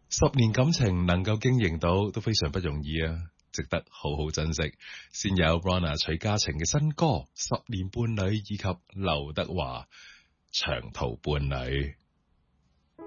10年感情能夠經營到都非常不容易啊，值得好好珍惜。先有 Rona 徐嘉晴嘅新歌《10年伴侶》，以及劉德華《長途伴侶》。